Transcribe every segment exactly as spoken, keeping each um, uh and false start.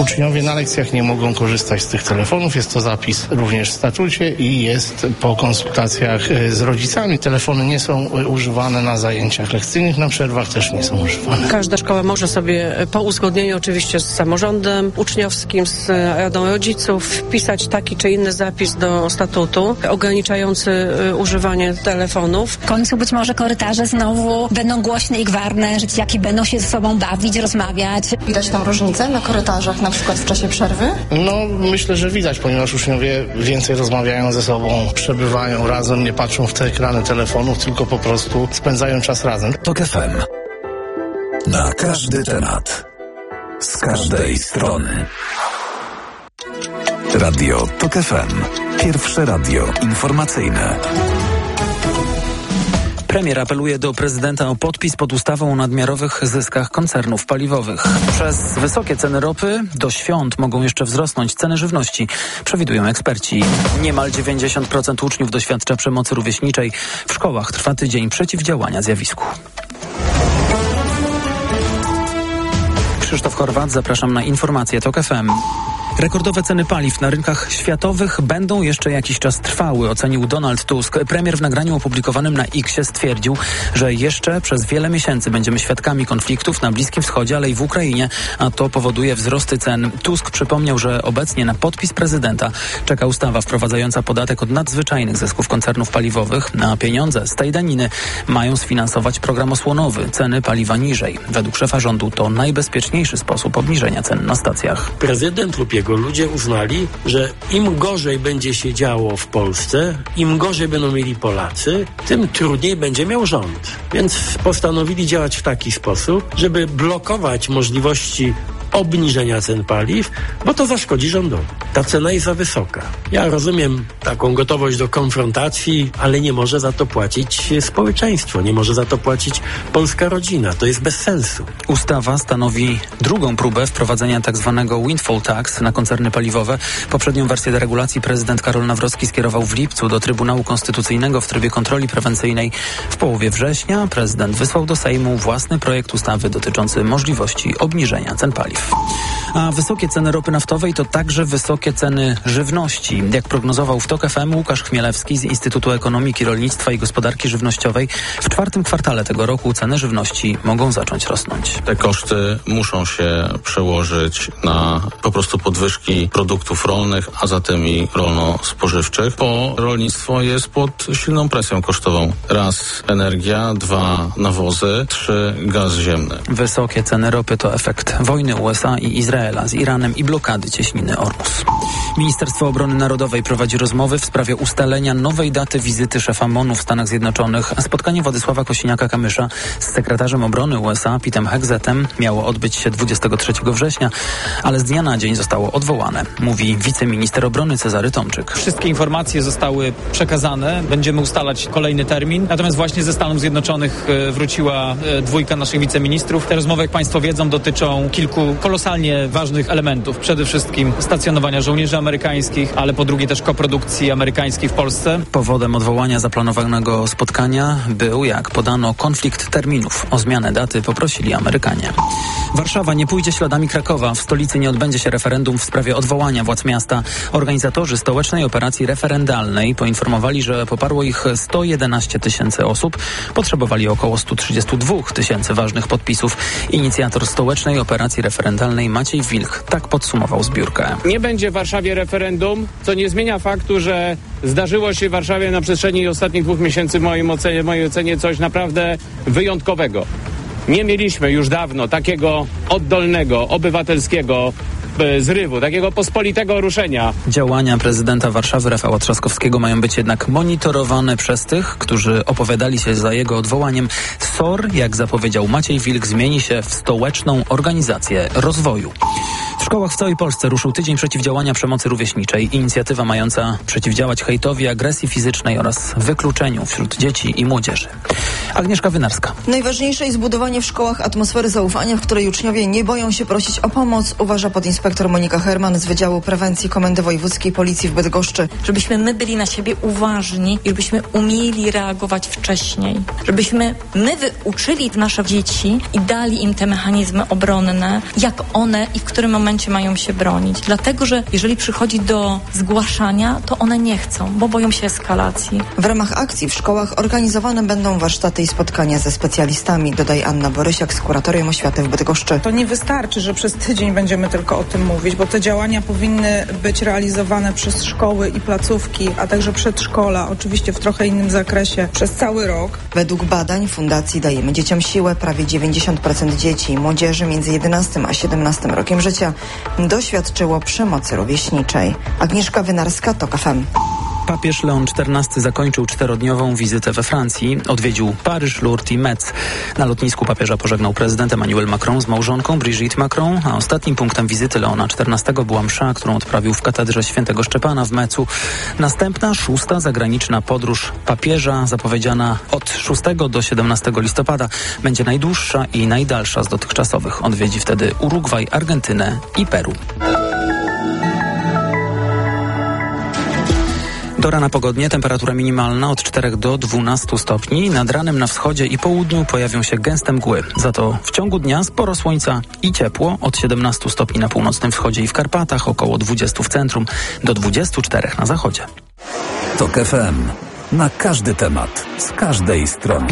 Uczniowie na lekcjach nie mogą korzystać z tych telefonów. Jest to zapis również w statucie i jest po konsultacjach z rodzicami. Telefony nie są używane na zajęciach lekcyjnych, na przerwach też nie są używane. Każda szkoła może sobie po uzgodnieniu oczywiście z samorządem uczniowskim, z radą rodziców wpisać taki czy inny zapis do statutu ograniczający używanie telefonów. W końcu być może korytarze znowu będą głośne i gwarne, że dzieciaki będą się ze sobą bawić, rozmawiać. Widać tam różnicę na korytarzach, na przykład w czasie przerwy? No, myślę, że widać, ponieważ uczniowie więcej rozmawiają ze sobą, przebywają razem, nie patrzą w te ekrany telefonów, tylko po prostu spędzają czas razem. TOK F M. Na każdy temat. Z każdej strony. Radio TOK F M. Pierwsze radio informacyjne. Premier apeluje do prezydenta o podpis pod ustawą o nadmiarowych zyskach koncernów paliwowych. Przez wysokie ceny ropy do świąt mogą jeszcze wzrosnąć ceny żywności, przewidują eksperci. Niemal dziewięćdziesiąt procent uczniów doświadcza przemocy rówieśniczej. W szkołach trwa tydzień przeciwdziałania zjawisku. Krzysztof Horwat, zapraszam na informacje TOK F M. Rekordowe ceny paliw na rynkach światowych będą jeszcze jakiś czas trwały, ocenił Donald Tusk. Premier w nagraniu opublikowanym na X stwierdził, że jeszcze przez wiele miesięcy będziemy świadkami konfliktów na Bliskim Wschodzie, ale i w Ukrainie, a to powoduje wzrosty cen. Tusk przypomniał, że obecnie na podpis prezydenta czeka ustawa wprowadzająca podatek od nadzwyczajnych zysków koncernów paliwowych, a pieniądze z tej daniny mają sfinansować program osłonowy, ceny paliwa niżej. Według szefa rządu to najbezpieczniejszy sposób obniżenia cen na stacjach. Prezydent lub jego ludzie uznali, że im gorzej będzie się działo w Polsce, im gorzej będą mieli Polacy, tym trudniej będzie miał rząd. Więc postanowili działać w taki sposób, żeby blokować możliwości obniżenia cen paliw, bo to zaszkodzi rządowi. Ta cena jest za wysoka. Ja rozumiem taką gotowość do konfrontacji, ale nie może za to płacić społeczeństwo, nie może za to płacić polska rodzina. To jest bez sensu. Ustawa stanowi drugą próbę wprowadzenia tzw. windfall tax na koncerny paliwowe. Poprzednią wersję deregulacji prezydent Karol Nawrocki skierował w lipcu do Trybunału Konstytucyjnego w trybie kontroli prewencyjnej. W połowie września prezydent wysłał do Sejmu własny projekt ustawy dotyczący możliwości obniżenia cen paliw. A wysokie ceny ropy naftowej to także wysokie ceny żywności. Jak prognozował w TOK F M Łukasz Chmielewski z Instytutu Ekonomiki, Rolnictwa i Gospodarki Żywnościowej, w czwartym kwartale tego roku ceny żywności mogą zacząć rosnąć. Te koszty muszą się przełożyć na po prostu podwyżki produktów rolnych, a zatem i rolno-spożywczych, bo rolnictwo jest pod silną presją kosztową. Raz energia, dwa nawozy, trzy gaz ziemny. Wysokie ceny ropy to efekt wojny U S A i Izraela z Iranem i blokady cieśniny Ormus. Ministerstwo Obrony Narodowej prowadzi rozmowy w sprawie ustalenia nowej daty wizyty szefa M O N-u w Stanach Zjednoczonych. Spotkanie Władysława Kosiniaka-Kamysza z sekretarzem obrony U S A Petem Hegzetem miało odbyć się dwudziestego trzeciego września, ale z dnia na dzień zostało odwołane, mówi wiceminister obrony Cezary Tomczyk. Wszystkie informacje zostały przekazane, będziemy ustalać kolejny termin, natomiast właśnie ze Stanów Zjednoczonych wróciła dwójka naszych wiceministrów. Te rozmowy, jak Państwo wiedzą, dotyczą kilku kolosalnie ważnych elementów. Przede wszystkim stacjonowania żołnierzy amerykańskich, ale po drugie też koprodukcji amerykańskiej w Polsce. Powodem odwołania zaplanowanego spotkania był, jak podano, konflikt terminów. O zmianę daty poprosili Amerykanie. Warszawa nie pójdzie śladami Krakowa. W stolicy nie odbędzie się referendum w sprawie odwołania władz miasta. Organizatorzy stołecznej operacji referendalnej poinformowali, że poparło ich sto jedenaście tysięcy osób. Potrzebowali około sto trzydzieści dwa tysięcy ważnych podpisów. Inicjator stołecznej operacji referendalnej Maciej Wilk tak podsumował zbiórkę. Nie będzie w Warszawie referendum, co nie zmienia faktu, że zdarzyło się w Warszawie na przestrzeni ostatnich dwóch miesięcy w moim ocenie, w mojej ocenie coś naprawdę wyjątkowego. Nie mieliśmy już dawno takiego oddolnego, obywatelskiego zrywu, takiego pospolitego ruszenia. Działania prezydenta Warszawy Rafała Trzaskowskiego mają być jednak monitorowane przez tych, którzy opowiadali się za jego odwołaniem. S O R, jak zapowiedział Maciej Wilk, zmieni się w Stołeczną Organizację Rozwoju. W szkołach w całej Polsce ruszył tydzień przeciwdziałania przemocy rówieśniczej. Inicjatywa mająca przeciwdziałać hejtowi, agresji fizycznej oraz wykluczeniu wśród dzieci i młodzieży. Agnieszka Wynarska. Najważniejsze jest budowanie w szkołach atmosfery zaufania, w której uczniowie nie boją się prosić o pomoc, uważa podinspektor Monika Herman z Wydziału Prewencji Komendy Wojewódzkiej Policji w Bydgoszczy. Żebyśmy my byli na siebie uważni i żebyśmy umieli reagować wcześniej. Żebyśmy my uczyli nasze dzieci i dali im te mechanizmy obronne, jak one i w którym momencie mają się bronić. Dlatego, że jeżeli przychodzi do zgłaszania, to one nie chcą, bo boją się eskalacji. W ramach akcji w szkołach organizowane będą warsztaty i spotkania ze specjalistami, dodaje Anna Borysiak z Kuratorium Oświaty w Bydgoszczy. To nie wystarczy, że przez tydzień będziemy tylko o tym mówić, bo te działania powinny być realizowane przez szkoły i placówki, a także przedszkola, oczywiście w trochę innym zakresie, przez cały rok. Według badań Fundacji Dajemy Dzieciom Siłę prawie dziewięćdziesiąt procent dzieci i młodzieży między jedenastym a siedemnastym rokiem życia doświadczyło przemocy rówieśniczej. Agnieszka Wynarska, TOK F M. Papież Leon czternasty zakończył czterodniową wizytę we Francji. Odwiedził Paryż, Lourdes i Metz. Na lotnisku papieża pożegnał prezydent Emmanuel Macron z małżonką Brigitte Macron, a ostatnim punktem wizyty Leona czternastego była msza, którą odprawił w katedrze świętego Szczepana w Metzu. Następna, szósta zagraniczna podróż papieża, zapowiedziana od szóstego do siedemnastego listopada, będzie najdłuższa i najdalsza z dotychczasowych. Odwiedzi wtedy Urugwaj, Argentynę i Peru. Do rana pogodnie, temperatura minimalna od czterech do dwunastu stopni. Nad ranem na wschodzie i południu pojawią się gęste mgły. Za to w ciągu dnia sporo słońca i ciepło. Od siedemnastu stopni na północnym wschodzie i w Karpatach, około dwudziestu w centrum, do dwudziestu czterech na zachodzie. TOK F M. Na każdy temat, z każdej strony.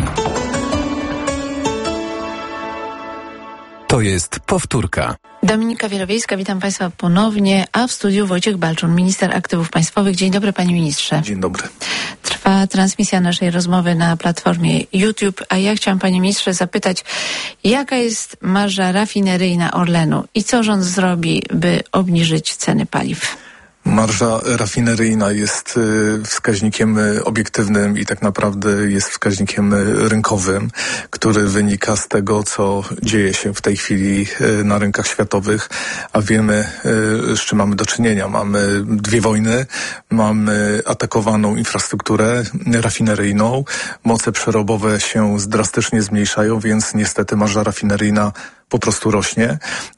To jest powtórka. Dominika Wielowiejska, witam Państwa ponownie, a w studiu Wojciech Balczun, minister aktywów państwowych. Dzień dobry, panie ministrze. Dzień dobry. Trwa transmisja naszej rozmowy na platformie YouTube, a ja chciałam, panie ministrze, zapytać, jaka jest marża rafineryjna Orlenu i co rząd zrobi, by obniżyć ceny paliw? Marża rafineryjna jest wskaźnikiem obiektywnym i tak naprawdę jest wskaźnikiem rynkowym, który wynika z tego, co dzieje się w tej chwili na rynkach światowych, a wiemy, z czym mamy do czynienia. Mamy dwie wojny, mamy atakowaną infrastrukturę rafineryjną, moce przerobowe się drastycznie zmniejszają, więc niestety marża rafineryjna po prostu rośnie.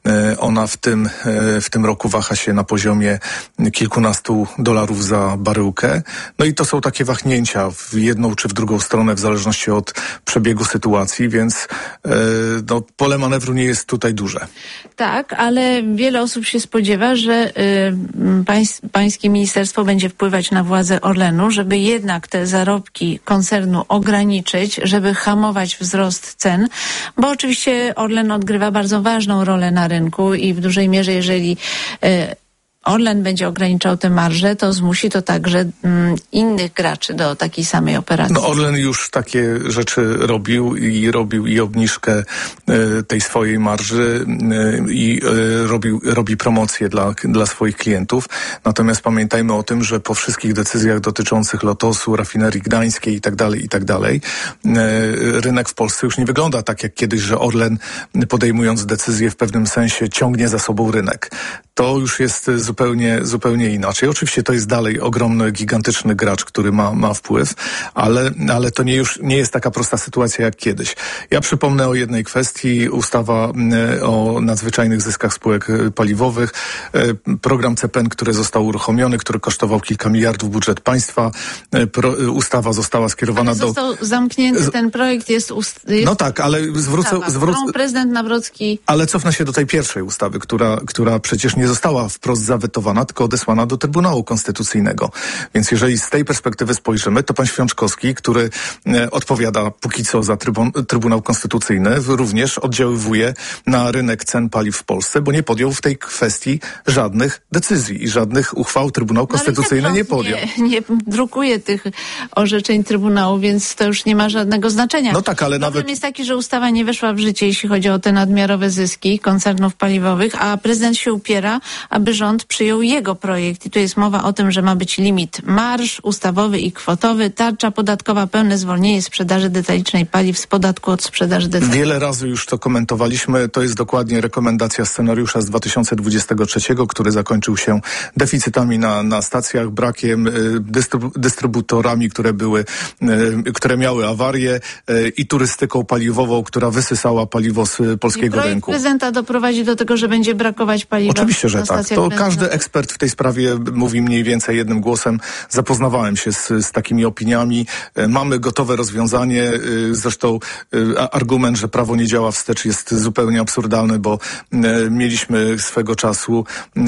Ona w tym, w tym roku waha się na poziomie kilkunastu dolarów za baryłkę. No i to są takie wahnięcia w jedną czy w drugą stronę w zależności od przebiegu sytuacji, więc no, pole manewru nie jest tutaj duże. Tak, ale wiele osób się spodziewa, że y, pańs, pańskie ministerstwo będzie wpływać na władze Orlenu, żeby jednak te zarobki koncernu ograniczyć, żeby hamować wzrost cen, bo oczywiście Orlen odgrywa bardzo ważną rolę na rynku i w dużej mierze, jeżeli y, Orlen będzie ograniczał te marże, to zmusi to także mm, innych graczy do takiej samej operacji. No Orlen już takie rzeczy robił i robił i obniżkę y, tej swojej marży y, i y, robił, robi promocję dla, dla swoich klientów. Natomiast pamiętajmy o tym, że po wszystkich decyzjach dotyczących Lotosu, rafinerii gdańskiej i tak dalej, i tak dalej, y, rynek w Polsce już nie wygląda tak jak kiedyś, że Orlen, podejmując decyzję, w pewnym sensie ciągnie za sobą rynek. To już jest zupełnie, zupełnie inaczej. Oczywiście to jest dalej ogromny, gigantyczny gracz, który ma, ma wpływ, ale, ale to nie już nie jest taka prosta sytuacja jak kiedyś. Ja przypomnę o jednej kwestii. Ustawa o nadzwyczajnych zyskach spółek paliwowych, program C P N, który został uruchomiony, który kosztował kilka miliardów budżet państwa. Pro, ustawa została skierowana ale został do... został zamknięty, ten projekt jest... Ust... jest no tak, ale zwrócę... ustawa, zwrócę... prezydent Nawrocki... Ale cofnę się do tej pierwszej ustawy, która, która przecież nie została wprost zawetowana, tylko odesłana do Trybunału Konstytucyjnego. Więc jeżeli z tej perspektywy spojrzymy, to pan Świączkowski, który e, odpowiada póki co za trybun, Trybunał Konstytucyjny, również oddziaływuje na rynek cen paliw w Polsce, bo nie podjął w tej kwestii żadnych decyzji i żadnych uchwał Trybunał Konstytucyjny no, nie podjął. Nie, nie drukuje tych orzeczeń Trybunału, więc to już nie ma żadnego znaczenia. No tak, ale Problem nawet... jest taki, że ustawa nie weszła w życie, jeśli chodzi o te nadmiarowe zyski koncernów paliwowych, a prezydent się upiera, aby rząd przyjął jego projekt i tu jest mowa o tym, że ma być limit marż ustawowy i kwotowy, tarcza podatkowa, pełne zwolnienie sprzedaży detalicznej paliw z podatku od sprzedaży detalicznej. Wiele razy już to komentowaliśmy. To jest dokładnie rekomendacja scenariusza z dwa tysiące dwudziestego trzeciego, który zakończył się deficytami na, na stacjach, brakiem dystrybu- dystrybutorami, które były, które miały awarie i turystyką paliwową, która wysysała paliwo z polskiego I projekt rynku. prezydenta doprowadzi do tego, że będzie brakować paliwa. Oczywiście, że tak. To benzynowych. każdy ekspert w tej sprawie mówi mniej więcej jednym głosem. Zapoznawałem się z, z takimi opiniami. Mamy gotowe rozwiązanie. Zresztą argument, że prawo nie działa wstecz, jest zupełnie absurdalny, bo mieliśmy swego czasu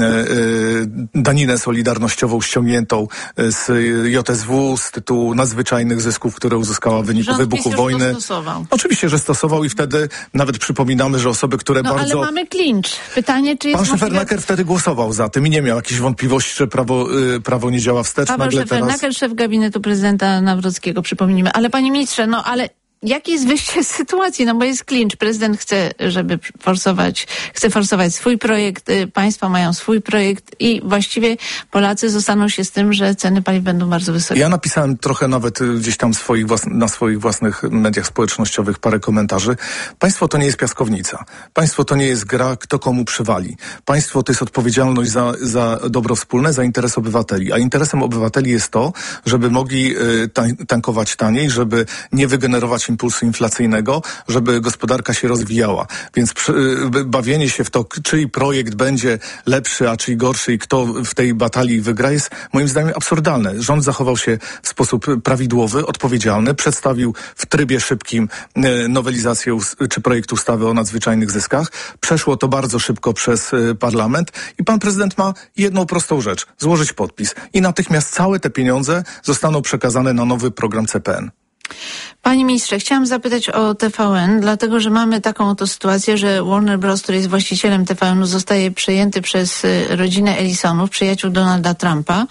daninę solidarnościową ściągniętą z J S W z tytułu nadzwyczajnych zysków, które uzyskała w wyniku Rząd wybuchu PiS już wojny. to stosował. Oczywiście, że stosował i wtedy nawet przypominamy, że osoby, które No bardzo... ale mamy klincz. Pytanie, czy jest Pan możliwe... Szefernaker wtedy głosował za tym i nie miał jakichś wątpliwości, że prawo, y, prawo nie działa wstecz. Paweł Nagle Szefernaker, teraz... szef gabinetu prezydenta Nawrockiego, przypomnijmy. Ale panie ministrze, no ale jakie jest wyjście z sytuacji? No bo jest klincz. Prezydent chce, żeby forsować, chce forsować swój projekt, y, państwa mają swój projekt i właściwie Polacy zostaną się z tym, że ceny paliw będą bardzo wysokie. Ja napisałem trochę nawet y, gdzieś tam swoich włas- na swoich własnych mediach społecznościowych parę komentarzy. Państwo to nie jest piaskownica. Państwo to nie jest gra, kto komu przywali. Państwo to jest odpowiedzialność za, za dobro wspólne, za interes obywateli. A interesem obywateli jest to, żeby mogli y, tan- tankować taniej, żeby nie wygenerować impulsu inflacyjnego, żeby gospodarka się rozwijała. Więc przy, y, bawienie się w to, czyj projekt będzie lepszy, a czyj gorszy i kto w tej batalii wygra, jest moim zdaniem absurdalne. Rząd zachował się w sposób prawidłowy, odpowiedzialny, przedstawił w trybie szybkim y, nowelizację us- czy projekt ustawy o nadzwyczajnych zyskach. Przeszło to bardzo szybko przez y, parlament i pan prezydent ma jedną prostą rzecz, złożyć podpis i natychmiast całe te pieniądze zostaną przekazane na nowy program C P N. Panie ministrze, chciałam zapytać o T V N, dlatego że mamy taką oto sytuację, że Warner Bros., który jest właścicielem T V N-u, zostaje przejęty przez rodzinę Ellisonów, przyjaciół Donalda Trumpa.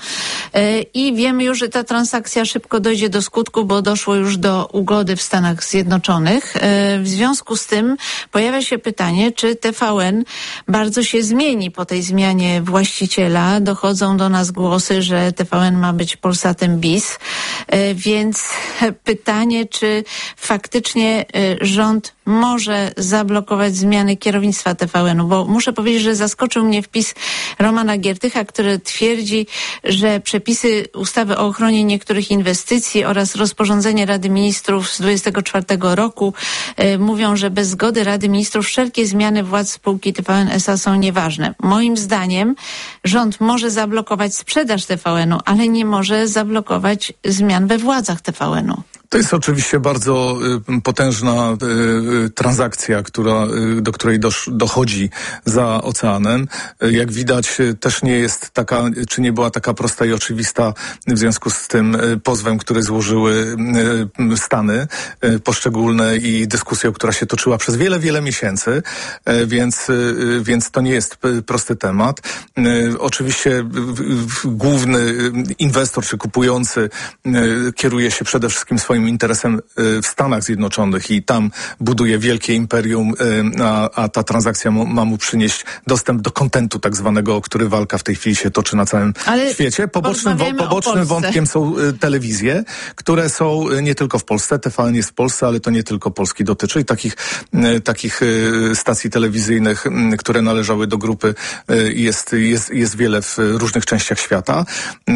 I wiemy już, że ta transakcja szybko dojdzie do skutku, bo doszło już do ugody w Stanach Zjednoczonych. W związku z tym pojawia się pytanie, czy T V N bardzo się zmieni po tej zmianie właściciela. Dochodzą do nas głosy, że T V N ma być Polsatem bis. Więc pytanie, czy faktycznie y, rząd może zablokować zmiany kierownictwa T V N-u, bo muszę powiedzieć, że zaskoczył mnie wpis Romana Giertycha, który twierdzi, że przepisy ustawy o ochronie niektórych inwestycji oraz rozporządzenie Rady Ministrów z dwudziestego czwartego roku y, mówią, że bez zgody Rady Ministrów wszelkie zmiany władz spółki T V N S A są nieważne. Moim zdaniem rząd może zablokować sprzedaż T V N-u, ale nie może zablokować zmian we władzach T V N-u. To jest oczywiście bardzo y, potężna y, transakcja, która, y, do której dosz, dochodzi za oceanem. Y, jak widać, y, też nie jest taka, czy nie była taka prosta i oczywista w związku z tym y, pozwem, który złożyły y, Stany y, poszczególne i dyskusją, która się toczyła przez wiele, wiele miesięcy, y, więc, y, więc to nie jest y, prosty temat. Y, oczywiście y, y, główny y, inwestor czy kupujący y, kieruje się przede wszystkim swoim interesem w Stanach Zjednoczonych i tam buduje wielkie imperium, a, a ta transakcja ma mu przynieść dostęp do kontentu tak zwanego, o który walka w tej chwili się toczy na całym Ale świecie. Pobocznym, wo, pobocznym wątkiem są telewizje, które są nie tylko w Polsce. T V N jest w Polsce, ale to nie tylko Polski dotyczy i takich, takich stacji telewizyjnych, które należały do grupy jest, jest, jest wiele w różnych częściach świata.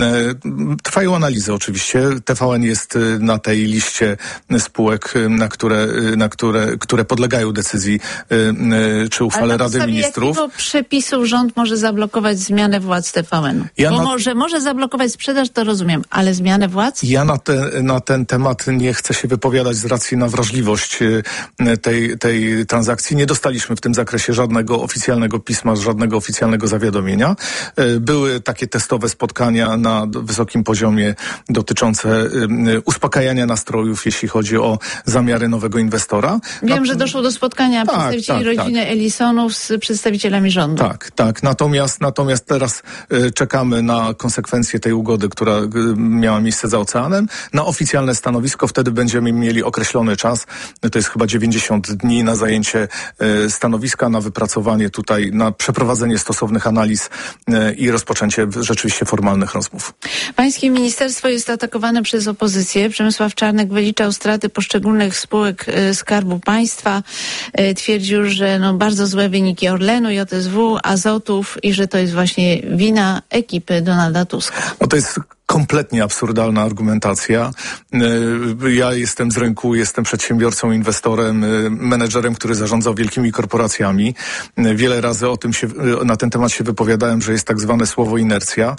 Trwają analizy oczywiście. T V N jest na tej liście spółek, na które, na które, które podlegają decyzji czy uchwale Rady Ministrów. Jakiego przepisu rząd może zablokować zmianę władz T V N? Ja Bo na... może, może zablokować sprzedaż, to rozumiem, ale zmianę władz? Ja na, te, na ten temat nie chcę się wypowiadać z racji na wrażliwość tej, tej transakcji. Nie dostaliśmy w tym zakresie żadnego oficjalnego pisma, żadnego oficjalnego zawiadomienia. Były takie testowe spotkania na wysokim poziomie dotyczące uspokajania nastawienia nastrojów, jeśli chodzi o zamiary nowego inwestora. Wiem, Na... że doszło do spotkania tak, przedstawicieli tak, rodziny tak. Ellisonów z przedstawicielami rządu. Tak, tak. Natomiast, natomiast teraz y, czekamy na konsekwencje tej ugody, która y, miała miejsce za oceanem, na oficjalne stanowisko. Wtedy będziemy mieli określony czas. To jest chyba dziewięćdziesiąt dni na zajęcie y, stanowiska, na wypracowanie tutaj, na przeprowadzenie stosownych analiz y, i rozpoczęcie rzeczywiście formalnych rozmów. Pańskie ministerstwo jest atakowane przez opozycję. Przemysław Czarnek wyliczał straty poszczególnych spółek y, Skarbu Państwa. Y, twierdził, że no, bardzo złe wyniki Orlenu, J S W, Azotów i że to jest właśnie wina ekipy Donalda Tuska. No to jest kompletnie absurdalna argumentacja. Ja jestem z rynku, jestem przedsiębiorcą, inwestorem, menedżerem, który zarządzał wielkimi korporacjami. Wiele razy o tym się, na ten temat się wypowiadałem, że jest tak zwane słowo inercja.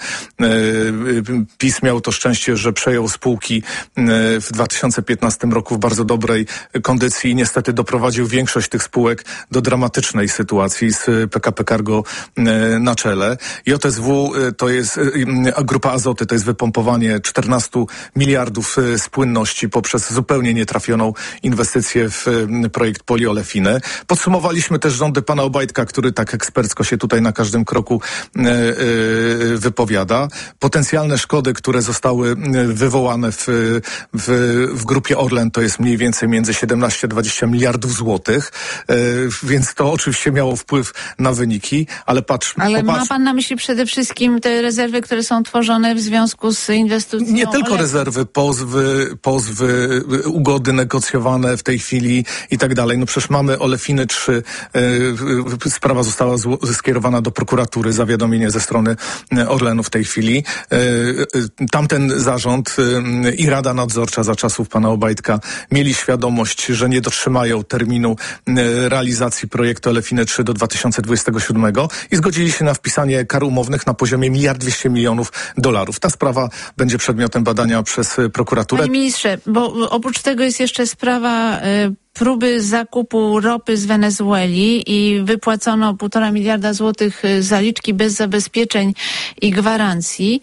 PiS miał to szczęście, że przejął spółki w dwa tysiące piętnastym roku w bardzo dobrej kondycji i niestety doprowadził większość tych spółek do dramatycznej sytuacji z P K P Cargo na czele. J S W to jest, Grupa Azoty to jest pompowanie czternastu miliardów z płynności poprzez zupełnie nietrafioną inwestycję w projekt poliolefiny. Podsumowaliśmy też rządy pana Obajtka, który tak ekspercko się tutaj na każdym kroku e, e, wypowiada. Potencjalne szkody, które zostały wywołane w, w, w grupie Orlen, to jest mniej więcej między siedemnaście a dwadzieścia miliardów złotych, e, więc to oczywiście miało wpływ na wyniki, ale patrz... Ale popatrz, ma pan na myśli przede wszystkim te rezerwy, które są tworzone w związku z inwestycją? Nie tylko rezerwy, pozwy, pozwy, ugody negocjowane w tej chwili i tak dalej. No przecież mamy Olefiny trzy, e, sprawa została zło- skierowana do prokuratury, zawiadomienie ze strony Orlenu w tej chwili. E, e, tamten zarząd e, i Rada Nadzorcza za czasów pana Obajtka mieli świadomość, że nie dotrzymają terminu e, realizacji projektu Olefiny trzy do dwa tysiące dwudziestego siódmego i zgodzili się na wpisanie kar umownych na poziomie miliard dwieście milionów dolarów. Ta sprawa będzie przedmiotem badania przez prokuraturę. Panie ministrze, bo oprócz tego jest jeszcze sprawa y, próby zakupu ropy z Wenezueli i wypłacono półtora miliarda złotych zaliczki bez zabezpieczeń i gwarancji.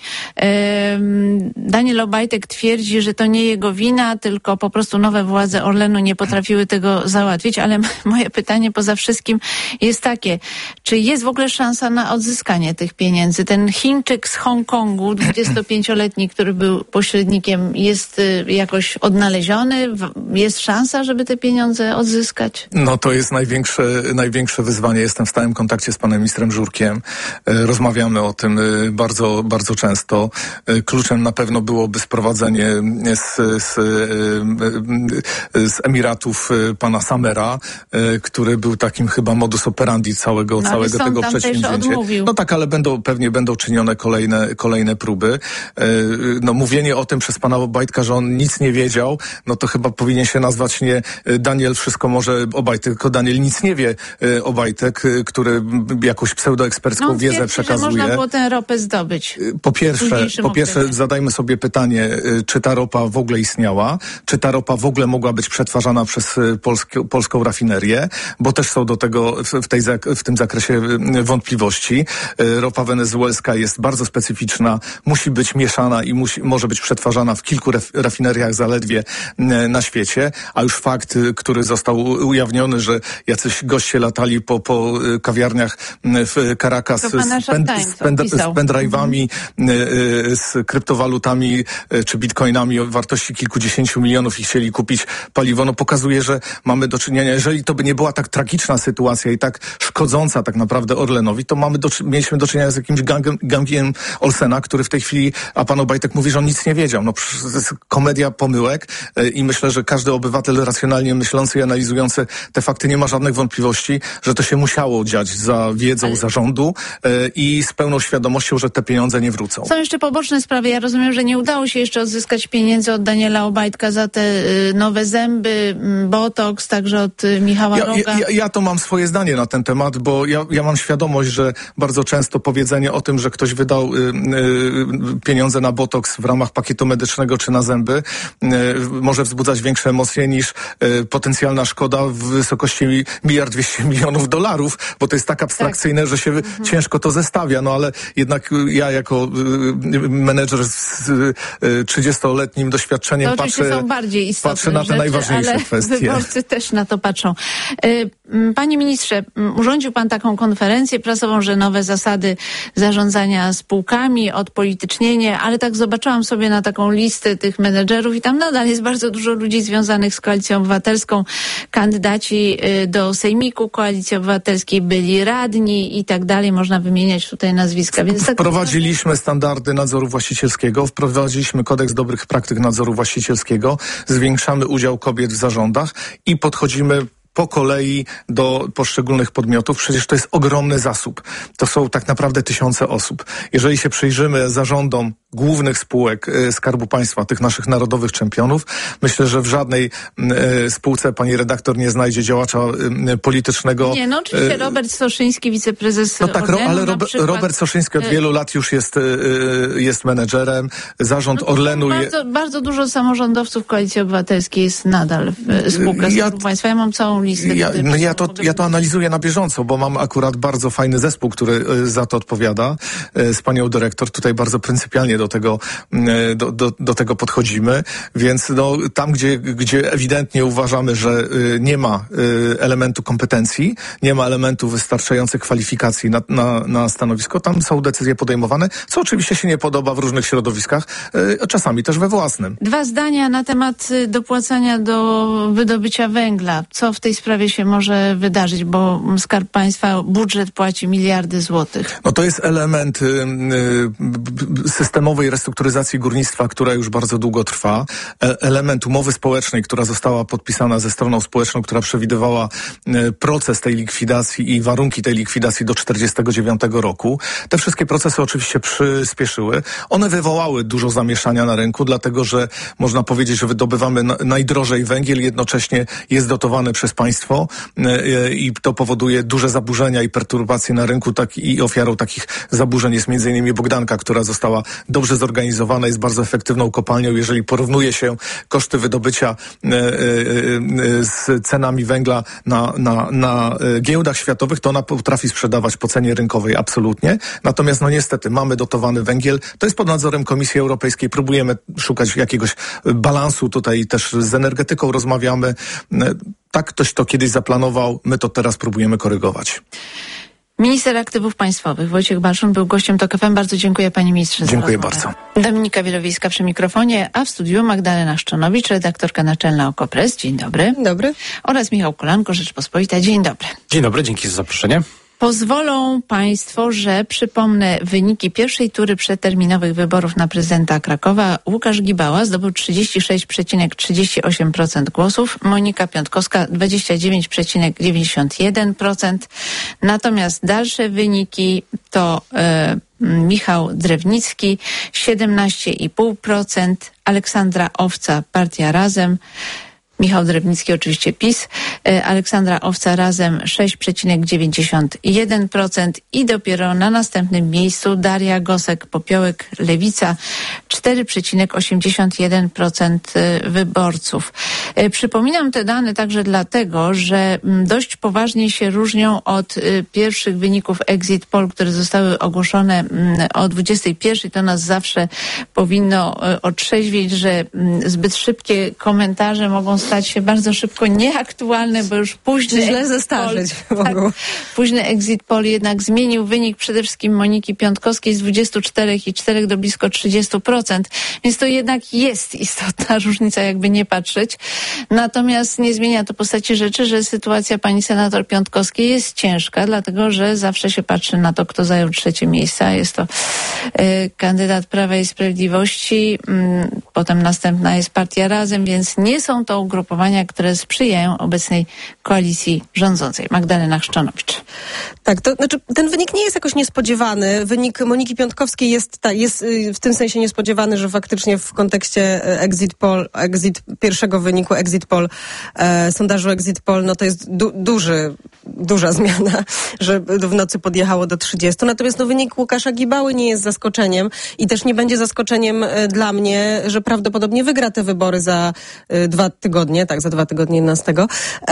Daniel Obajtek twierdzi, że to nie jego wina, tylko po prostu nowe władze Orlenu nie potrafiły tego załatwić, ale moje pytanie poza wszystkim jest takie, czy jest w ogóle szansa na odzyskanie tych pieniędzy? Ten Chińczyk z Hongkongu, dwudziestopięcioletni, który był pośrednikiem, jest jakoś odnaleziony? Jest szansa, żeby te pieniądze odzyskać? No to jest największe, największe wyzwanie. Jestem w stałym kontakcie z panem ministrem Żurkiem. Rozmawiamy o tym bardzo, bardzo często. Kluczem na pewno byłoby sprowadzenie z, z, z Emiratów pana Samera, który był takim chyba modus operandi całego, no, całego tego przedsięwzięcia. No tak, ale będą, pewnie będą czynione kolejne, kolejne próby. No mówienie o tym przez pana Obajtka, że on nic nie wiedział, no to chyba powinien się nazwać nie Daniel wszystko może Obajtek, tylko Daniel nic nie wie Obajtek, który jakąś pseudoekspercką no, wiedzę twierdzi, przekazuje. że można było tę ropę zdobyć. Po pierwsze, po pierwsze zadajmy sobie pytanie, czy ta ropa w ogóle istniała, czy ta ropa w ogóle mogła być przetwarzana przez polskie, polską rafinerię, bo też są do tego w, tej, w tym zakresie wątpliwości. Ropa wenezuelska jest bardzo specyficzna, musi być mieszana i musi, może być przetwarzana w kilku ref, rafineriach zaledwie na świecie, a już fakt, który został ujawniony, że jacyś goście latali po, po kawiarniach w Caracas z, pen, z, pen, z pendrive'ami, mm. z kryptowalutami czy bitcoinami o wartości kilkudziesięciu milionów i chcieli kupić paliwo, no pokazuje, że mamy do czynienia, jeżeli to by nie była tak tragiczna sytuacja i tak szkodząca tak naprawdę Orlenowi, to mamy do, mieliśmy do czynienia z jakimś gangiem, gangiem Olsena, który w tej chwili, a pan Obajtek mówi, że on nic nie wiedział. No to jest komedia pomyłek i myślę, że każdy obywatel racjonalnie myślący i analizujący te fakty nie ma żadnych wątpliwości, że to się musiało dziać za wiedzą Ale... zarządu e, i z pełną świadomością, że te pieniądze nie wrócą. Są jeszcze poboczne sprawy. Ja rozumiem, że nie udało się jeszcze odzyskać pieniędzy od Daniela Obajtka za te y, nowe zęby, y, botoks, także od y, Michała ja, Roga. Ja, ja, ja to mam swoje zdanie na ten temat, bo ja, ja mam świadomość, że bardzo często powiedzenie o tym, że ktoś wydał y, y, pieniądze na botoks w ramach pakietu medycznego czy na zęby y, może wzbudzać większe emocje niż y, potencjalna szkoda w wysokości miliard dwieście milionów dolarów, bo to jest tak abstrakcyjne, tak. że się mhm. ciężko to zestawia, no ale jednak ja jako y, menedżer z y, trzydziestoletnim doświadczeniem to patrzę, są bardziej istotne patrzę na te rzeczy, najważniejsze ale kwestie. Wyborcy też na to patrzą. Panie ministrze, urządził pan taką konferencję prasową, że nowe zasady zarządzania spółkami, odpolitycznienie, ale tak zobaczyłam sobie na taką listę tych menedżerów i tam nadal jest bardzo dużo ludzi związanych z Koalicją Obywatelską, kandydaci do Sejmiku Koalicji Obywatelskiej, byli radni i tak dalej, można wymieniać tutaj nazwiska. Więc tak wprowadziliśmy tak... standardy nadzoru właścicielskiego, wprowadziliśmy kodeks dobrych praktyk nadzoru właścicielskiego, zwiększamy udział kobiet w zarządach i podchodzimy po kolei do poszczególnych podmiotów. Przecież to jest ogromny zasób. To są tak naprawdę tysiące osób. Jeżeli się przyjrzymy zarządom głównych spółek y, Skarbu Państwa, tych naszych narodowych czempionów, myślę, że w żadnej y, spółce pani redaktor nie znajdzie działacza y, politycznego. Nie, no oczywiście y, Robert Soszyński, wiceprezes No tak, Orlenu, ale Rob, przykład, Robert Soszyński od y, wielu lat już jest, y, jest menedżerem. Zarząd no Orlenu... Bardzo, je... bardzo dużo samorządowców Koalicji Obywatelskiej jest nadal w spółkach ja, Skarbu Państwa. Ja mam całą listę. Ja, no ja, to, ja to analizuję na bieżąco, bo mam akurat bardzo fajny zespół, który y, za to odpowiada, y, z panią dyrektor. Tutaj bardzo pryncypialnie do tego Do, do, do tego podchodzimy, więc no, tam, gdzie, gdzie ewidentnie uważamy, że y, nie ma y, elementu kompetencji, nie ma elementu wystarczających kwalifikacji na, na, na stanowisko, tam są decyzje podejmowane, co oczywiście się nie podoba w różnych środowiskach, y, czasami też we własnym. Dwa zdania na temat dopłacania do wydobycia węgla. Co w tej sprawie się może wydarzyć, bo Skarb Państwa, budżet płaci miliardy złotych. No to jest element y, y, systemowej restrukturyzacji górnictwa, która już bardzo długo trwa. E- element umowy społecznej, która została podpisana ze stroną społeczną, która przewidywała e, proces tej likwidacji i warunki tej likwidacji do czterdziestego dziewiątego roku. Te wszystkie procesy oczywiście przyspieszyły. One wywołały dużo zamieszania na rynku, dlatego że można powiedzieć, że wydobywamy na- najdrożej węgiel, jednocześnie jest dotowany przez państwo e- i to powoduje duże zaburzenia i perturbacje na rynku, tak i ofiarą takich zaburzeń jest między innymi Bogdanka, która została dobrze zorganizowana, jest bardzo efektywną kopalnią. Jeżeli porównuje się koszty wydobycia e, e, e, z cenami węgla na, na, na giełdach światowych, to ona potrafi sprzedawać po cenie rynkowej absolutnie. Natomiast no niestety mamy dotowany węgiel. To jest pod nadzorem Komisji Europejskiej. Próbujemy szukać jakiegoś balansu. Tutaj też z energetyką rozmawiamy. Tak ktoś to kiedyś zaplanował. My to teraz próbujemy korygować. Minister Aktywów Państwowych Wojciech Balszun był gościem TOK F M. Bardzo dziękuję panie ministrze. Dziękuję bardzo. Dominika Wielowiejska przy mikrofonie, a w studiu Magdalena Szczonowicz, redaktorka naczelna Okopres. Dzień dobry. Dzień dobry. Oraz Michał Kolanko, Rzeczpospolita. Dzień dobry. Dzień dobry, dzięki za zaproszenie. Pozwolą państwo, że przypomnę wyniki pierwszej tury przedterminowych wyborów na prezydenta Krakowa. Łukasz Gibała zdobył trzydzieści sześć przecinek trzydzieści osiem procent głosów, Monika Piątkowska dwadzieścia dziewięć przecinek dziewięćdziesiąt jeden procent. Natomiast dalsze wyniki to e, Michał Drewnicki siedemnaście i pół procent, Aleksandra Owca, Partia Razem, Michał Drewnicki oczywiście PiS, Aleksandra Owca Razem sześć przecinek dziewięćdziesiąt jeden procent i dopiero na następnym miejscu Daria Gosek-Popiołek Lewica cztery przecinek osiemdziesiąt jeden procent wyborców. Przypominam te dane także dlatego, że dość poważnie się różnią od pierwszych wyników Exit Poll, które zostały ogłoszone o dwudziestej pierwszej. To nas zawsze powinno otrzeźwieć, że zbyt szybkie komentarze mogą stać się bardzo szybko nieaktualne, bo już późny źle zestarzeć mogą. Tak, późny Exit Poll jednak zmienił wynik przede wszystkim Moniki Piątkowskiej z dwudziestu czterech i czterech do blisko trzydziestu procent. Więc to jednak jest istotna różnica, jakby nie patrzeć. Natomiast nie zmienia to postaci rzeczy, że sytuacja pani senator Piątkowskiej jest ciężka, dlatego że zawsze się patrzy na to, kto zajął trzecie miejsce. Jest to y, kandydat Prawa i Sprawiedliwości, y, potem następna jest Partia Razem, więc nie są to ugrupowania, które sprzyjają obecnej koalicji rządzącej. Magdalena Szczonowicz. Tak, to znaczy ten wynik nie jest jakoś niespodziewany. Wynik Moniki Piątkowskiej jest, ta, jest w tym sensie niespodziewany, że faktycznie w kontekście Exit Poll, exit, pierwszego wyniku Exit Poll, e, sondażu Exit Poll, no to jest du, duży, duża zmiana, że w nocy podjechało do trzydziestu. Natomiast no, wynik Łukasza Gibały nie jest zaskoczeniem i też nie będzie zaskoczeniem e, dla mnie, że prawdopodobnie wygra te wybory za e, dwa tygodnie. tygodnie, tak, za dwa tygodnie jedenastego.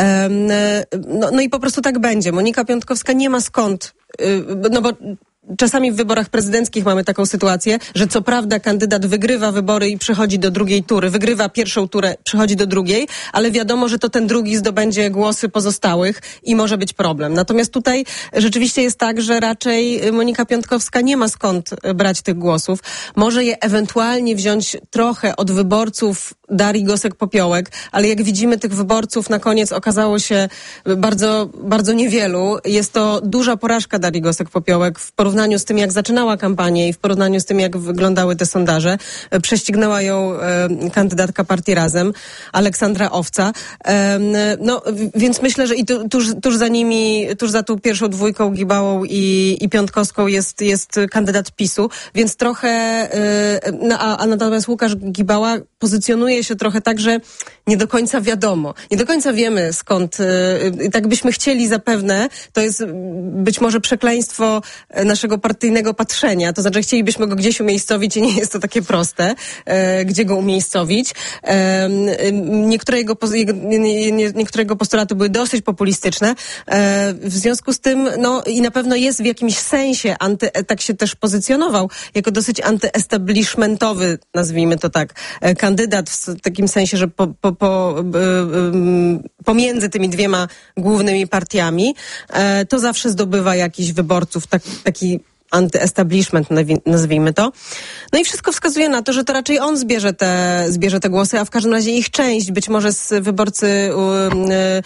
No, no i po prostu tak będzie. Monika Piątkowska nie ma skąd, no bo czasami w wyborach prezydenckich mamy taką sytuację, że co prawda kandydat wygrywa wybory i przechodzi do drugiej tury, wygrywa pierwszą turę, przechodzi do drugiej, ale wiadomo, że to ten drugi zdobędzie głosy pozostałych i może być problem. Natomiast tutaj rzeczywiście jest tak, że raczej Monika Piątkowska nie ma skąd brać tych głosów. Może je ewentualnie wziąć trochę od wyborców Darii Gosek-Popiołek, ale jak widzimy, tych wyborców na koniec okazało się bardzo, bardzo niewielu. Jest to duża porażka Darii Gosek-Popiołek w porównaniu W porównaniu z tym, jak zaczynała kampanię i w porównaniu z tym, jak wyglądały te sondaże. Prześcignęła ją e, kandydatka partii Razem, Aleksandra Owca. E, no, więc myślę, że i tu, tuż, tuż za nimi, tuż za tą pierwszą dwójką Gibałą i, i Piątkowską jest, jest kandydat PiSu, więc trochę, e, no, a, a natomiast Łukasz Gibała pozycjonuje się trochę tak, że nie do końca wiadomo. Nie do końca wiemy skąd, e, tak byśmy chcieli zapewne, to jest być może przekleństwo naszego partyjnego patrzenia, to znaczy chcielibyśmy go gdzieś umiejscowić i nie jest to takie proste, e, gdzie go umiejscowić. E, niektóre, jego, nie, nie, niektóre jego postulaty były dosyć populistyczne. E, w związku z tym, no i na pewno jest w jakimś sensie, anty, tak się też pozycjonował, jako dosyć antyestablishmentowy, nazwijmy to tak, e, kandydat w takim sensie, że po, po, po, e, e, pomiędzy tymi dwiema głównymi partiami, e, to zawsze zdobywa jakichś wyborców, tak, taki antyestablishment, nazwijmy to. No i wszystko wskazuje na to, że to raczej on zbierze te, zbierze te głosy, a w każdym razie ich część, być może z wyborcy y,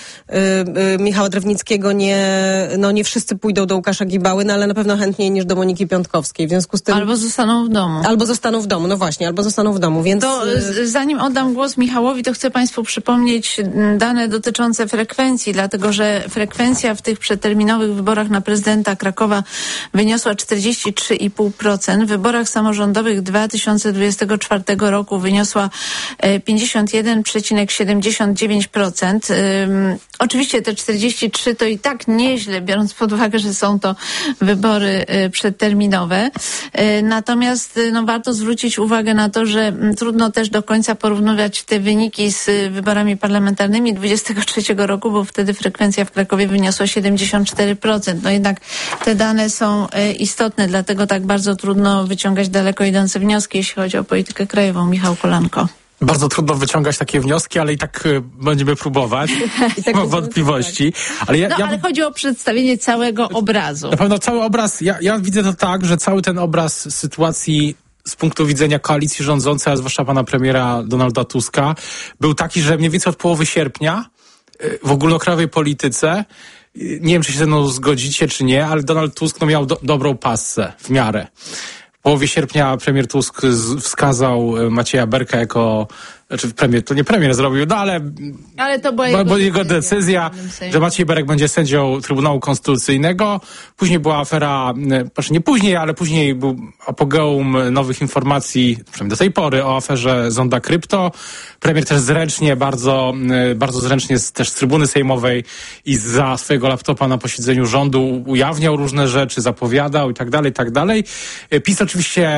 y, y, Michała Drewnickiego nie, no nie wszyscy pójdą do Łukasza Gibały, no ale na pewno chętniej niż do Moniki Piątkowskiej. W związku z tym... Albo zostaną w domu. Albo zostaną w domu, no właśnie, albo zostaną w domu, więc... To zanim oddam głos Michałowi, to chcę Państwu przypomnieć dane dotyczące frekwencji, dlatego że frekwencja w tych przedterminowych wyborach na prezydenta Krakowa wyniosła czterdzieści trzy i pół procent. W wyborach samorządowych dwa tysiące dwudziestego czwartego roku wyniosła pięćdziesiąt jeden przecinek siedemdziesiąt dziewięć procent. Um, oczywiście te czterdzieści trzy to i tak nieźle, biorąc pod uwagę, że są to wybory y, przedterminowe. Y, natomiast y, no, warto zwrócić uwagę na to, że m, trudno też do końca porównywać te wyniki z y, wyborami parlamentarnymi dwudziestego trzeciego roku, bo wtedy frekwencja w Krakowie wyniosła siedemdziesiąt cztery procent. No jednak te dane są y, istotne, dlatego tak bardzo trudno wyciągać daleko idące wnioski, jeśli chodzi o politykę krajową. Michał Kolanko. Bardzo trudno wyciągać takie wnioski, ale i tak y, będziemy próbować. I tak mam wątpliwości. Ale ja, no, ja... ale chodzi o przedstawienie całego obrazu. Na pewno cały obraz, ja, ja widzę to tak, że cały ten obraz sytuacji z punktu widzenia koalicji rządzącej, a zwłaszcza pana premiera Donalda Tuska, był taki, że mniej więcej od połowy sierpnia y, w ogólnokrajowej polityce, y, nie wiem, czy się ze mną zgodzicie, czy nie, ale Donald Tusk no, miał do, dobrą passę w miarę. W połowie sierpnia premier Tusk wskazał Macieja Berka jako, znaczy premier, to nie premier zrobił, no ale, ale to była jego, jego, jego decyzja, że Maciej Berek będzie sędzią Trybunału Konstytucyjnego. Później była afera, znaczy nie później, ale później był apogeum nowych informacji, przynajmniej do tej pory, o aferze Zonda Krypto. Premier też zręcznie, bardzo, bardzo zręcznie z, też z trybuny sejmowej i za swojego laptopa na posiedzeniu rządu ujawniał różne rzeczy, zapowiadał i tak dalej, i tak dalej. PiS oczywiście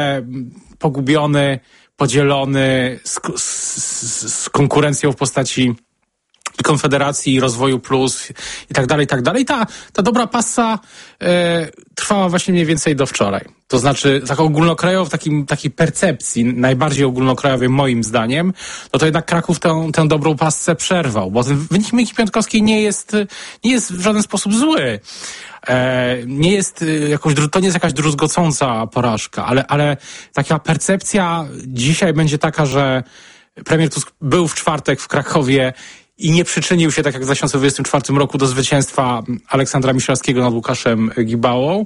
pogubiony, podzielony z, z, z konkurencją w postaci Konfederacji, Rozwoju Plus i tak dalej, i tak dalej. Ta, ta dobra passa e, trwała właśnie mniej więcej do wczoraj. To znaczy, tak ogólnokrajowo, w takim, takiej percepcji, najbardziej ogólnokrajowej moim zdaniem, no to jednak Kraków tę, tę dobrą passę przerwał, bo ten wynik Moniki Piątkowskiej nie jest, nie jest w żaden sposób zły. E, nie jest jakoś, to nie jest jakaś druzgocąca porażka, ale, ale taka percepcja dzisiaj będzie taka, że premier Tusk był w czwartek w Krakowie i nie przyczynił się, tak jak w dwa tysiące dwudziestym czwartym roku, do zwycięstwa Aleksandra Miszalskiego nad Łukaszem Gibałą.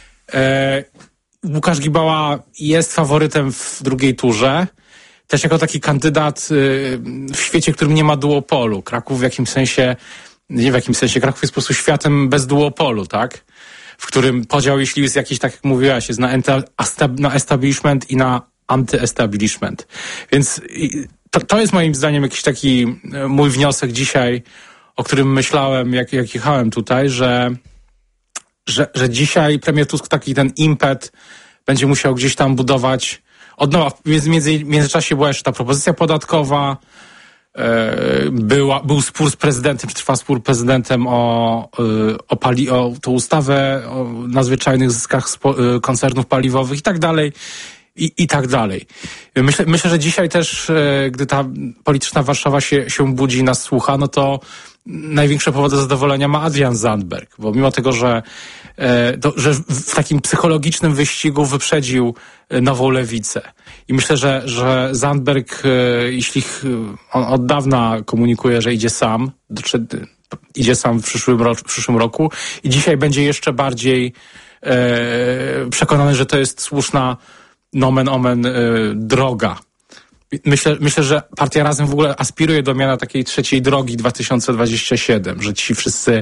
E, Łukasz Gibała jest faworytem w drugiej turze. Też jako taki kandydat y, w świecie, w którym nie ma duopolu. Kraków w jakimś sensie, nie w jakim sensie, Kraków jest po prostu światem bez duopolu, tak? W którym podział, jeśli jest jakiś, tak jak mówiłaś, jest na, enta, na establishment i na antyestablishment. Więc y, to, to jest moim zdaniem jakiś taki mój wniosek dzisiaj, o którym myślałem, jak, jak jechałem tutaj, że Że, że dzisiaj premier Tusk taki ten impet będzie musiał gdzieś tam budować od nowa. W między, międzyczasie była jeszcze ta propozycja podatkowa, była, był spór z prezydentem, czy trwa spór z prezydentem o, o, pali, o tą ustawę o nadzwyczajnych zyskach spo, koncernów paliwowych i tak dalej. I, i tak dalej. Myślę, myślę, że dzisiaj też, gdy ta polityczna Warszawa się, się budzi i nas słucha, no to największe powody zadowolenia ma Adrian Zandberg, bo mimo tego, że, to, że w takim psychologicznym wyścigu wyprzedził Nową Lewicę. I myślę, że, że Zandberg, jeśli on od dawna komunikuje, że idzie sam, idzie sam w przyszłym, ro, w przyszłym roku i dzisiaj będzie jeszcze bardziej e, przekonany, że to jest słuszna nomen omen e, droga. Myślę, myślę, że Partia Razem w ogóle aspiruje do miana takiej trzeciej drogi dwa tysiące dwudziestego siódmego, że ci wszyscy,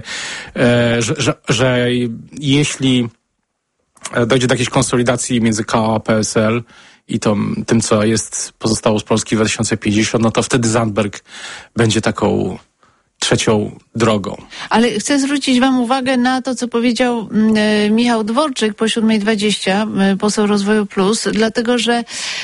e, że, że, że jeśli dojdzie do jakiejś konsolidacji między K O a P S L i to, tym, co jest pozostało z Polski dwa tysiące pięćdziesiąt, no to wtedy Zandberg będzie taką trzecią drogą. Ale chcę zwrócić wam uwagę na to, co powiedział e, Michał Dworczyk po siódmej dwadzieścia, e, poseł Rozwoju Plus, dlatego, że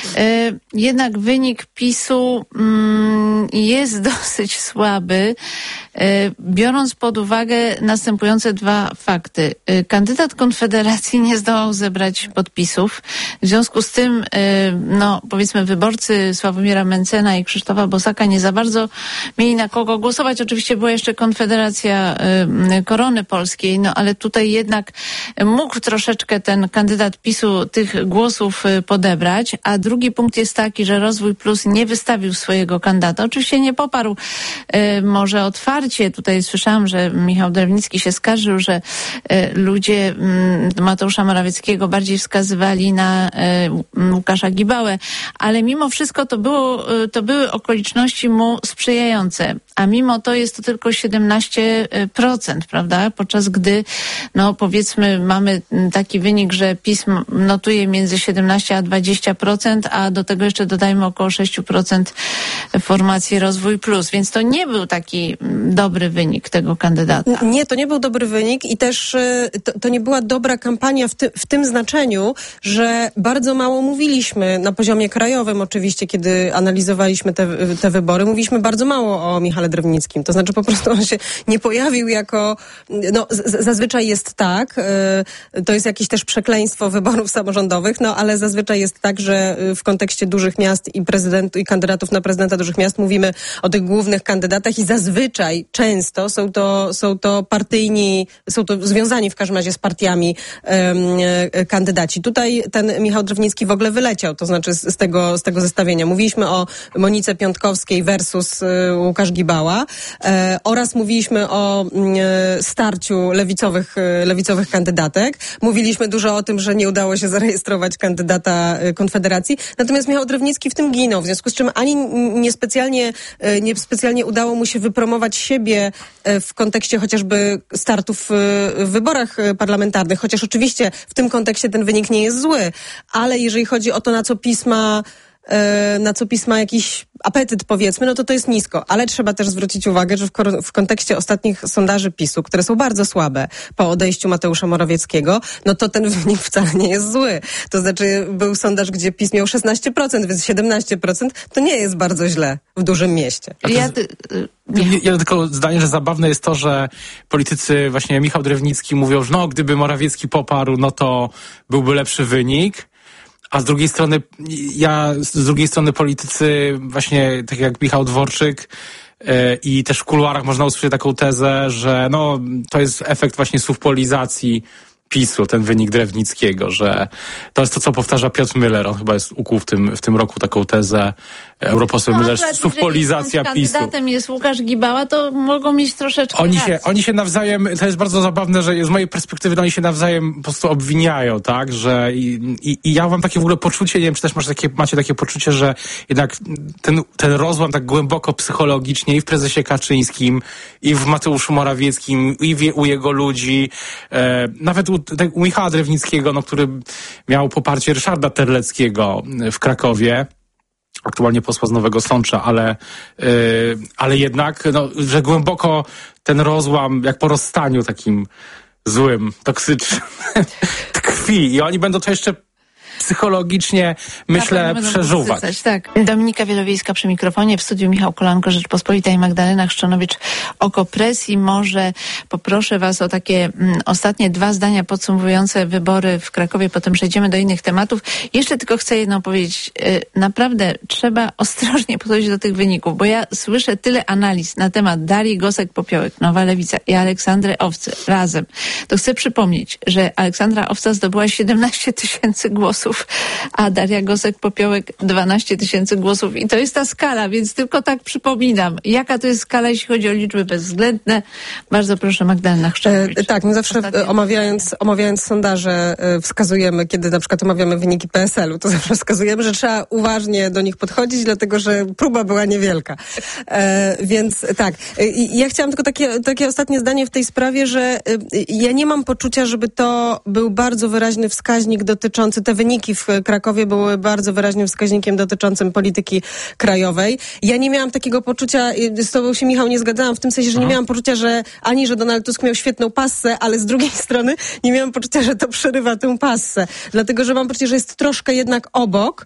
e, jednak wynik PiSu mm, jest dosyć słaby, e, biorąc pod uwagę następujące dwa fakty. E, kandydat Konfederacji nie zdołał zebrać podpisów. W związku z tym, e, no powiedzmy, wyborcy Sławomira Mencena i Krzysztofa Bosaka nie za bardzo mieli na kogo głosować. Oczywiście była jeszcze Konfederacja y, Korony Polskiej, no ale tutaj jednak mógł troszeczkę ten kandydat PiSu tych głosów y, podebrać, a drugi punkt jest taki, że Rozwój Plus nie wystawił swojego kandydata. Oczywiście nie poparł y, może otwarcie. Tutaj słyszałam, że Michał Drewnicki się skarżył, że y, ludzie y, Mateusza Morawieckiego bardziej wskazywali na y, Łukasza Gibałę, ale mimo wszystko to było, y, to były okoliczności mu sprzyjające, a mimo to jest to tylko siedemnaście procent, prawda? Podczas gdy, no powiedzmy, mamy taki wynik, że PiS notuje między siedemnaście a dwadzieścia procent, a do tego jeszcze dodajmy około sześć procent formacji Rozwój Plus, więc to nie był taki dobry wynik tego kandydata. Nie, to nie był dobry wynik i też to, to nie była dobra kampania w, ty, w tym znaczeniu, że bardzo mało mówiliśmy na poziomie krajowym oczywiście, kiedy analizowaliśmy te, te wybory, mówiliśmy bardzo mało o Michale Drewnickim. To znaczy po prostu on się nie pojawił jako, no z, zazwyczaj jest tak, y, to jest jakieś też przekleństwo wyborów samorządowych, no ale zazwyczaj jest tak, że w kontekście dużych miast i prezydentów i kandydatów na prezydenta dużych miast mówimy o tych głównych kandydatach i zazwyczaj często są to, są to partyjni, są to związani w każdym razie z partiami y, kandydaci. Tutaj ten Michał Drewnicki w ogóle wyleciał, to znaczy z, z tego, z tego zestawienia. Mówiliśmy o Monice Piątkowskiej versus y, Łukasz Gibała. E, oraz mówiliśmy o e, starciu lewicowych, e, lewicowych kandydatek. Mówiliśmy dużo o tym, że nie udało się zarejestrować kandydata e, Konfederacji. Natomiast Michał Drewnicki w tym ginął, w związku z czym ani niespecjalnie, e, niespecjalnie udało mu się wypromować siebie e, w kontekście chociażby startów e, w wyborach parlamentarnych, chociaż oczywiście w tym kontekście ten wynik nie jest zły, ale jeżeli chodzi o to, na co PiS ma na co PiS ma jakiś apetyt, powiedzmy, no to to jest nisko. Ale trzeba też zwrócić uwagę, że w, kor- w kontekście ostatnich sondaży PiSu, które są bardzo słabe po odejściu Mateusza Morawieckiego, no to ten wynik wcale nie jest zły. To znaczy był sondaż, gdzie PiS miał szesnaście procent, więc siedemnaście procent to nie jest bardzo źle w dużym mieście. Ja, ty, ja, ja tylko zdanie, że zabawne jest to, że politycy, właśnie Michał Drewnicki mówią, że no, gdyby Morawiecki poparł, no to byłby lepszy wynik. A z drugiej strony, ja, z drugiej strony politycy, właśnie tak jak Michał Dworczyk yy, i też w kuluarach można usłyszeć taką tezę, że no, to jest efekt właśnie sufpolizacji PiSu, ten wynik Drewnickiego, że to jest to, co powtarza Piotr Müller. On chyba jest ukuł w tym, w tym roku taką tezę, europoseł no, Müller, sufpolizacja PiSu. Kandydatem jest Łukasz Gibała, to mogą mieć troszeczkę oni racji. się, oni się nawzajem, to jest bardzo zabawne, że z mojej perspektywy no, oni się nawzajem po prostu obwiniają, tak, że i, i, i ja mam takie w ogóle poczucie, nie wiem, czy też macie takie, macie takie poczucie, że jednak ten, ten rozłam tak głęboko psychologicznie i w prezesie Kaczyńskim, i w Mateuszu Morawieckim, i w, u jego ludzi, e, nawet u, u Michała Drewnickiego, no, który miał poparcie Ryszarda Terleckiego w Krakowie, aktualnie posła z Nowego Sącza, ale, yy, ale jednak, no, że głęboko ten rozłam, jak po rozstaniu takim złym, toksycznym, tkwi i oni będą to jeszcze psychologicznie, myślę, przeżuwać. Tak. Dominika Wielowiejska przy mikrofonie, w studiu Michał Kolanko, Rzeczpospolita i Magdalena Chrzczanowicz, Okopresji. Może poproszę was o takie mm, ostatnie dwa zdania podsumowujące wybory w Krakowie, potem przejdziemy do innych tematów. Jeszcze tylko chcę jedno powiedzieć. Yy, naprawdę trzeba ostrożnie podchodzić do tych wyników, bo ja słyszę tyle analiz na temat Darii Gosek-Popiołek, Nowa Lewica i Aleksandry Owcy razem. To chcę przypomnieć, że Aleksandra Owca zdobyła siedemnaście tysięcy głosów, a Daria Gosek-Popiołek dwanaście tysięcy głosów. I to jest ta skala, więc tylko tak przypominam. Jaka to jest skala, jeśli chodzi o liczby bezwzględne? Bardzo proszę, Magdalena Chrzczanowicz. E, tak, no zawsze Ostatnie omawiając, omawiając sondaże e, wskazujemy, kiedy na przykład omawiamy wyniki P S L u, to zawsze wskazujemy, że trzeba uważnie do nich podchodzić, dlatego że próba była niewielka. E, więc tak. E, ja chciałam tylko takie, takie ostatnie zdanie w tej sprawie, że e, ja nie mam poczucia, żeby to był bardzo wyraźny wskaźnik dotyczący, te wyniki w Krakowie były bardzo wyraźnym wskaźnikiem dotyczącym polityki krajowej. Ja nie miałam takiego poczucia, z tobą się, Michał, nie zgadzałam w tym sensie, że nie miałam poczucia, że ani, że Donald Tusk miał świetną passę, ale z drugiej strony nie miałam poczucia, że to przerywa tę passę. Dlatego, że mam poczucie, że jest troszkę jednak obok.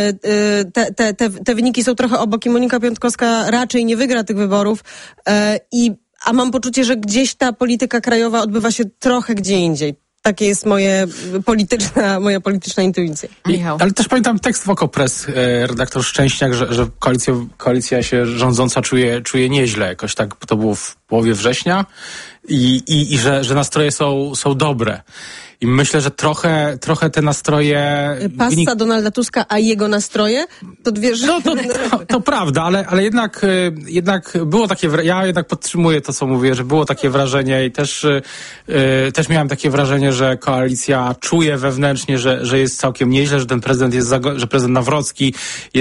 Te, te, te, te wyniki są trochę obok i Monika Piontkowska raczej nie wygra tych wyborów. I, a mam poczucie, że gdzieś ta polityka krajowa odbywa się trochę gdzie indziej. Takie jest moje polityczna, moja polityczna intuicja. Michał. Ale też pamiętam tekst w Okopres, e, redaktor Szczęśniak, że, że koalicja, koalicja się rządząca czuje, czuje nieźle. Jakoś tak to było w połowie września i, i, i że, że nastroje są, są dobre. I myślę, że trochę, trochę te nastroje... Passa wynik... Donalda Tuska, a jego nastroje? To dwie rzeczy. No to, to, to prawda, ale, ale jednak, jednak było takie... Ja jednak podtrzymuję to, co mówię, że było takie wrażenie i też, yy, też miałem takie wrażenie, że koalicja czuje wewnętrznie, że, że jest całkiem nieźle, że ten prezydent jest... Zago- że prezydent Nawrocki jest